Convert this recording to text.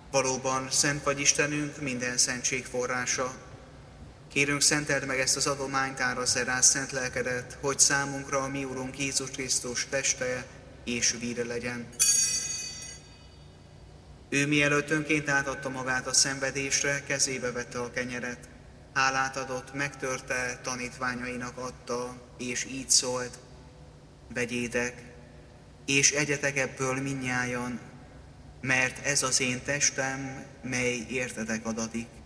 Valóban szent vagy Istenünk, minden szentség forrása. Kérünk, szenteld meg ezt az adományt, árazd rá szent lelkedet, hogy számunkra a mi Urunk Jézus Krisztus teste és víre legyen. Ő mielőtt önként átadta magát a szenvedésre, kezébe vette a kenyeret. Hálát adott, megtörte, tanítványainak adta, és így szólt: vegyétek, és egyetek ebből mindnyájan, mert ez az én testem, mely értetek adatik.